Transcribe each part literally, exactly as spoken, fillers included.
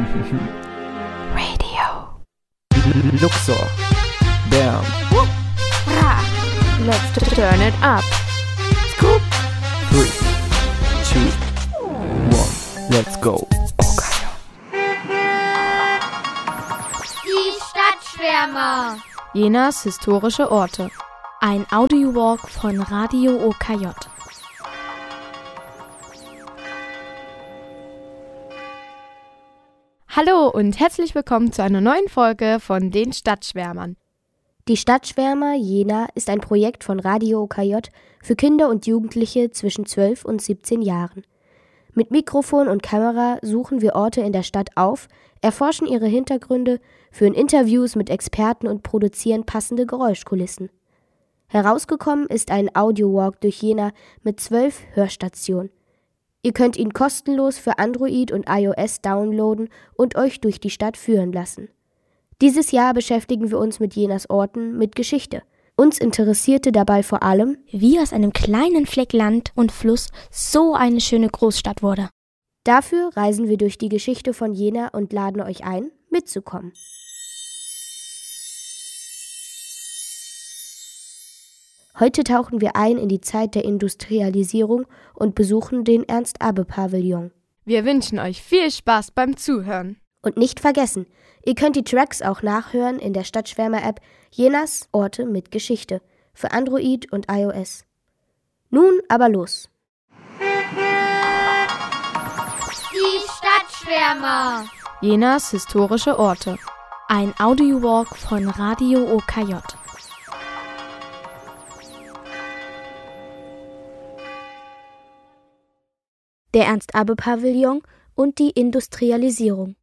Radio. Luxor. Bam. Ra. Let's turn it up. Scoop. Three, two, one. Let's go. Die Stadtschwärmer. Jenas historische Orte. Ein Audiowalk von Radio O K J. Hallo und herzlich willkommen zu einer neuen Folge von den Stadtschwärmern. Die Stadtschwärmer Jena ist ein Projekt von Radio O K J für Kinder und Jugendliche zwischen zwölf und siebzehn Jahren. Mit Mikrofon und Kamera suchen wir Orte in der Stadt auf, erforschen ihre Hintergründe, führen Interviews mit Experten und produzieren passende Geräuschkulissen. Herausgekommen ist ein Audiowalk durch Jena mit zwölf Hörstationen. Ihr könnt ihn kostenlos für Android und iOS downloaden und euch durch die Stadt führen lassen. Dieses Jahr beschäftigen wir uns mit Jenas Orten mit Geschichte. Uns interessierte dabei vor allem, wie aus einem kleinen Fleck Land und Fluss so eine schöne Großstadt wurde. Dafür reisen wir durch die Geschichte von Jena und laden euch ein, mitzukommen. Heute tauchen wir ein in die Zeit der Industrialisierung und besuchen den Ernst-Abbe-Pavillon. Wir wünschen euch viel Spaß beim Zuhören. Und nicht vergessen, ihr könnt die Tracks auch nachhören in der Stadtschwärmer-App Jenas Orte mit Geschichte für Android und iOS. Nun aber los. Die Stadtschwärmer. Jenas historische Orte. Ein Audiowalk von Radio O K J. Der Ernst-Abbe-Pavillon und die Industrialisierung.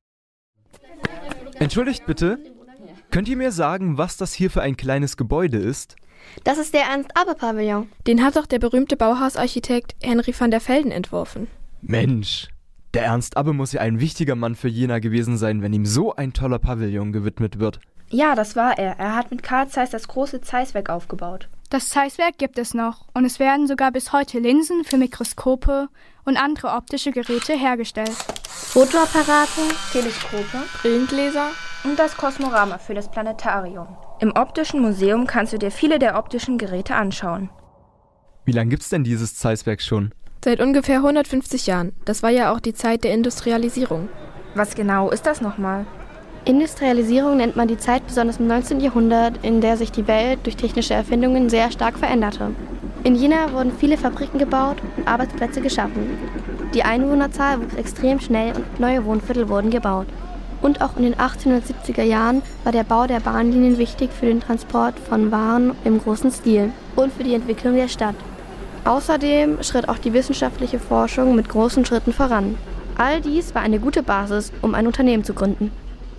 Entschuldigt bitte, könnt ihr mir sagen, was das hier für ein kleines Gebäude ist? Das ist der Ernst-Abbe-Pavillon. Den hat doch der berühmte Bauhausarchitekt Henry van der Velden entworfen. Mensch, der Ernst Abbe muss ja ein wichtiger Mann für Jena gewesen sein, wenn ihm so ein toller Pavillon gewidmet wird. Ja, das war er. Er hat mit Carl Zeiss das große Zeisswerk aufgebaut. Das Zeisswerk gibt es noch und es werden sogar bis heute Linsen für Mikroskope und andere optische Geräte hergestellt. Fotoapparate, Teleskope, Brillengläser und das Kosmorama für das Planetarium. Im Optischen Museum kannst du dir viele der optischen Geräte anschauen. Wie lange gibt's denn dieses Zeisswerk schon? Seit ungefähr hundertfünfzig Jahren. Das war ja auch die Zeit der Industrialisierung. Was genau ist das nochmal? Industrialisierung nennt man die Zeit besonders im neunzehnten Jahrhundert, in der sich die Welt durch technische Erfindungen sehr stark veränderte. In Jena wurden viele Fabriken gebaut und Arbeitsplätze geschaffen. Die Einwohnerzahl wuchs extrem schnell und neue Wohnviertel wurden gebaut. Und auch in den achtzehnhundertsiebziger Jahren war der Bau der Bahnlinien wichtig für den Transport von Waren im großen Stil und für die Entwicklung der Stadt. Außerdem schritt auch die wissenschaftliche Forschung mit großen Schritten voran. All dies war eine gute Basis, um ein Unternehmen zu gründen.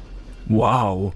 Wow.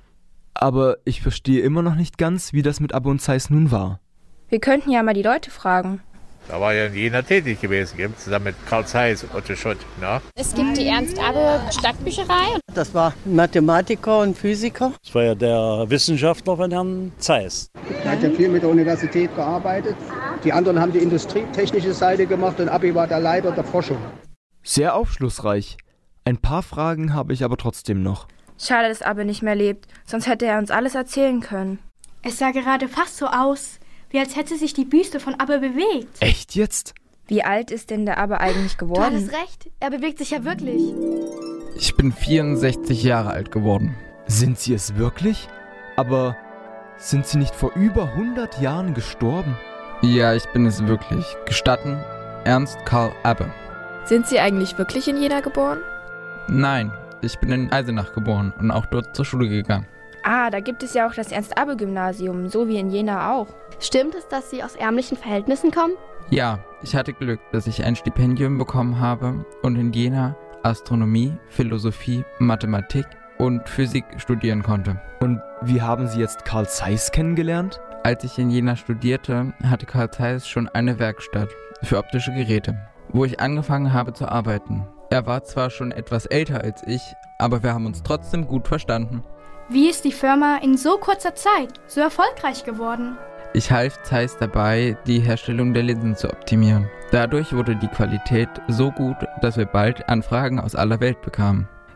Aber ich verstehe immer noch nicht ganz, wie das mit Abbe und Zeiss nun war. Wir könnten ja mal die Leute fragen. Da war ja in Jena tätig gewesen, zusammen mit Carl Zeiss und Otto Schott. Ne? Es gibt die Ernst-Abbe-Stadtbücherei. Das war Mathematiker und Physiker. Das war ja der Wissenschaftler von Herrn Zeiss. Er hat ja viel mit der Universität gearbeitet. Die anderen haben die industrietechnische Seite gemacht und Abbe war der Leiter der Forschung. Sehr aufschlussreich. Ein paar Fragen habe ich aber trotzdem noch. Schade, dass Abbe nicht mehr lebt, sonst hätte er uns alles erzählen können. Es sah gerade fast so aus, wie als hätte sich die Büste von Abbe bewegt. Echt jetzt? Wie alt ist denn der Abbe eigentlich geworden? Du hattest recht, er bewegt sich ja wirklich. Ich bin vierundsechzig Jahre alt geworden. Sind Sie es wirklich? Aber sind Sie nicht vor über hundert Jahren gestorben? Ja, ich bin es wirklich. Gestatten, Ernst Karl Abbe. Sind Sie eigentlich wirklich in Jena geboren? Nein, ich bin in Eisenach geboren und auch dort zur Schule gegangen. Ah, da gibt es ja auch das Ernst-Abbe-Gymnasium, so wie in Jena auch. Stimmt es, dass Sie aus ärmlichen Verhältnissen kommen? Ja, ich hatte Glück, dass ich ein Stipendium bekommen habe und in Jena Astronomie, Philosophie, Mathematik und Physik studieren konnte. Und wie haben Sie jetzt Carl Zeiss kennengelernt? Als ich in Jena studierte, hatte Carl Zeiss schon eine Werkstatt für optische Geräte, wo ich angefangen habe zu arbeiten. Er war zwar schon etwas älter als ich, aber wir haben uns trotzdem gut verstanden. Wie ist die Firma in so kurzer Zeit so erfolgreich geworden? Ich half Zeiss dabei, die Herstellung der Linsen zu optimieren. Dadurch wurde die Qualität so gut, dass wir bald Anfragen aus aller Welt bekamen.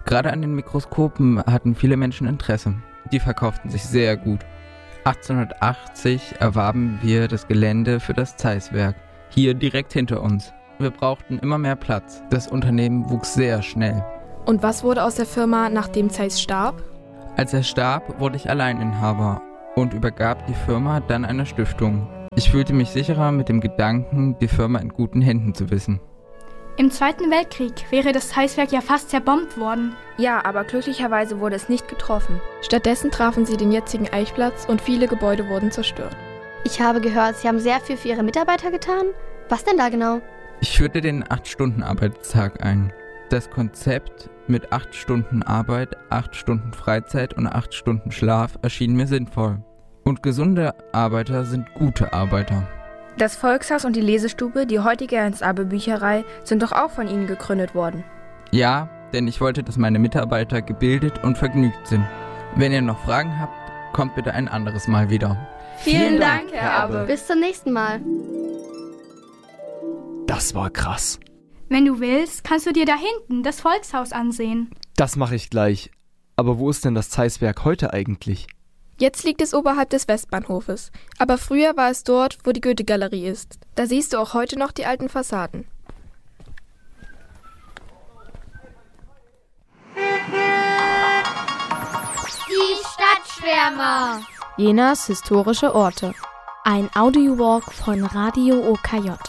Gerade an den Mikroskopen hatten viele Menschen Interesse. Die verkauften sich sehr gut. achtzehnhundertachtzig erwarben wir das Gelände für das Zeiss-Werk, hier direkt hinter uns. Wir brauchten immer mehr Platz. Das Unternehmen wuchs sehr schnell. Und was wurde aus der Firma, nachdem Zeiss starb? Als er starb, wurde ich Alleininhaber und übergab die Firma dann einer Stiftung. Ich fühlte mich sicherer mit dem Gedanken, die Firma in guten Händen zu wissen. Im Zweiten Weltkrieg wäre das Zeiss-Werk ja fast zerbombt worden. Ja, aber glücklicherweise wurde es nicht getroffen. Stattdessen trafen sie den jetzigen Eichplatz und viele Gebäude wurden zerstört. Ich habe gehört, Sie haben sehr viel für Ihre Mitarbeiter getan. Was denn da genau? Ich führte den acht Stunden Arbeitstag ein. Das Konzept mit acht Stunden Arbeit, acht Stunden Freizeit und acht Stunden Schlaf erschien mir sinnvoll. Und gesunde Arbeiter sind gute Arbeiter. Das Volkshaus und die Lesestube, die heutige Ernst-Abbe-Bücherei, sind doch auch von Ihnen gegründet worden. Ja, denn ich wollte, dass meine Mitarbeiter gebildet und vergnügt sind. Wenn ihr noch Fragen habt, kommt bitte ein anderes Mal wieder. Vielen, Vielen Dank, Dank, Herr Abbe. Bis zum nächsten Mal. Das war krass. Wenn du willst, kannst du dir da hinten das Volkshaus ansehen. Das mache ich gleich. Aber wo ist denn das Zeiss-Werk heute eigentlich? Jetzt liegt es oberhalb des Westbahnhofes. Aber früher war es dort, wo die Goethe-Galerie ist. Da siehst du auch heute noch die alten Fassaden. Die Stadtschwärmer. Jenas historische Orte. Ein Audiowalk von Radio O K J.